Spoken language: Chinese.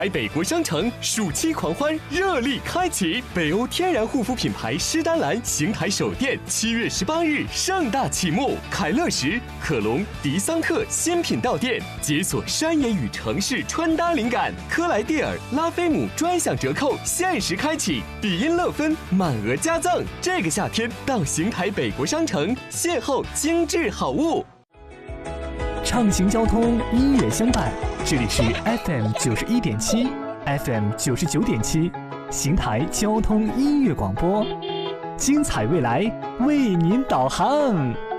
北国商城暑期狂欢热力开启，北欧天然护肤品牌诗丹兰邢台首店7月18日盛大启幕，凯乐石、可隆、迪桑特新品到店，解锁山野与城市穿搭灵感。科莱蒂尔、拉菲姆专享折扣限时开启，比音乐芬满额加赠。这个夏天到邢台北国商城邂逅精致好物。 畅行交通，音乐相伴，这里是 FM 91.7 FM 99.7邢台交通音乐广播，精彩未来为您导航。